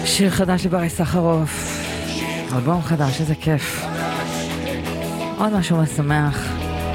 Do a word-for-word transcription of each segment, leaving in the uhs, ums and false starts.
שיר חדש לברי סחרוף, אלבום חדש, איזה כיף. עוד משהו משמח.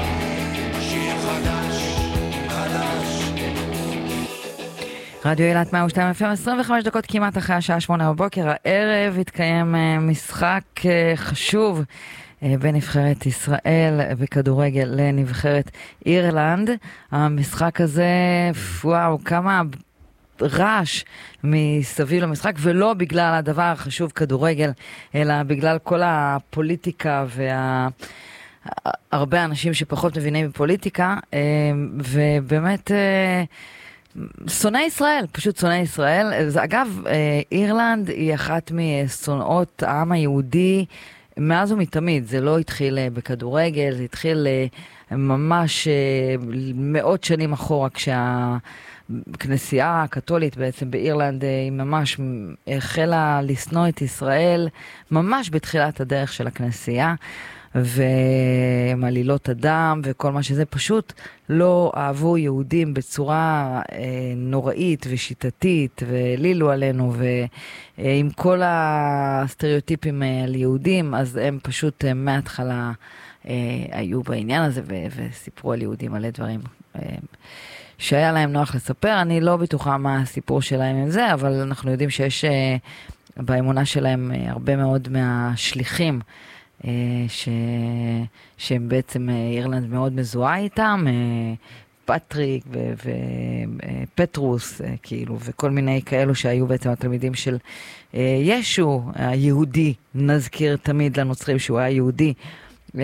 רדיו אילת מאה ושתיים אף אם, עשרים וחמש דקות כמעט אחרי השעה שמונה בבוקר. הערב התקיים משחק חשוב בין נבחרת ישראל בכדורגל לנבחרת אירלנד. המשחק הזה, וואו, כמה רעש מסביב למשחק, ולא בגלל הדבר החשוב כדורגל, אלא בגלל כל הפוליטיקה וה... הרבה אנשים שפחות מבינים בפוליטיקה, ובאמת שונאי ישראל, פשוט שונאי ישראל. אגב, אירלנד היא אחת משונאות העם היהודי מאז ומתמיד. זה לא התחיל בכדורגל, זה התחיל ממש מאות שנים אחורה, כשהכנסייה הקתולית בעצם באירלנד היא ממש החלה לשנוא את ישראל, ממש בתחילת הדרך של הכנסייה, ומעלילות אדם וכל מה שזה, פשוט לא אהבו יהודים בצורה אה, נוראית ושיטתית, ולילו עלינו, ועם כל הסטריאוטיפים על יהודים, אז הם פשוט אה, מההתחלה אה, היו בעניין הזה, ו- וסיפרו על יהודים מלא דברים אה, שהיה להם נוח לספר. אני לא בטוחה מה הסיפור שלהם עם זה, אבל אנחנו יודעים שיש אה, באמונה שלהם אה, הרבה מאוד מהשליחים, ש... שהם בעצם אירלנד מאוד מזוהה איתם, פטריק ו... ופטרוס, כאילו, וכל מיני כאלו שהיו בעצם התלמידים של ישו, היהודי, נזכיר תמיד לנוצרים שהוא היה יהודי, ו...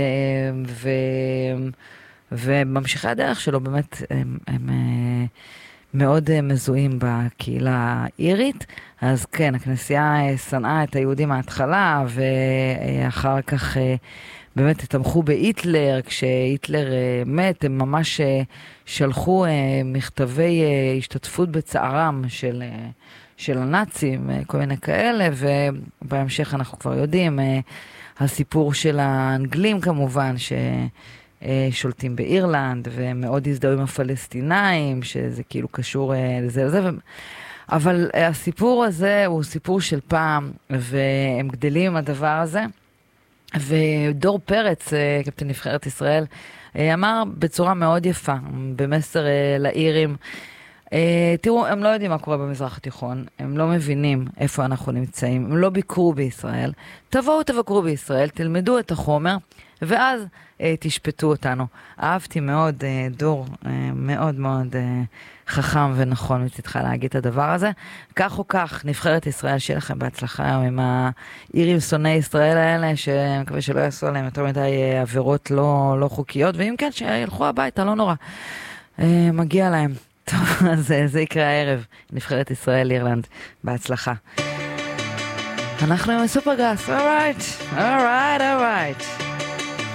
וממשיכי הדרך שלו באמת הם, הם מאוד מזוהים בקהילה האירית. אז כן, הכנסייה שנאה את היהודים מההתחלה, ואחר כך באמת תמכו בהיטלר. כשהיטלר מת, הם ממש שלחו מכתבי השתתפות בצערם של, של הנאצים, כל מיני כאלה, ובהמשך אנחנו כבר יודעים, הסיפור של האנגלים כמובן, ש... שולטים באירלנד, ומאוד הזדהו עם הפלסטינאים, שזה כאילו קשור לזה לזה, ו... אבל הסיפור הזה הוא סיפור של פעם, והם גדלים עם הדבר הזה, ודור פרץ, קפטן נבחרת ישראל, אמר בצורה מאוד יפה, במסר לאירים, תראו, הם לא יודעים מה קורה במזרח התיכון, הם לא מבינים איפה אנחנו נמצאים, הם לא ביקרו בישראל, תבואו תבקרו בישראל, תלמדו את החומר, ואז אה, תשפטו אותנו. אהבתי מאוד, אה, דור, אה, מאוד מאוד אה, חכם ונכון מצדך להגיד את הדבר הזה. כך או כך, נבחרת ישראל, שיהיה לכם בהצלחה היום עם האירים שונאי ישראל האלה, שאני מקווה שלא יעשו עליהם יותר מדי אה, עבירות לא, לא חוקיות, ואם כן, שילכו הביתה, לא נורא. אה, מגיע להם. טוב, אז אה, זה יקרה הערב. נבחרת ישראל, אירלנד. בהצלחה. אנחנו עם הסופרגס. All right, all right, all right.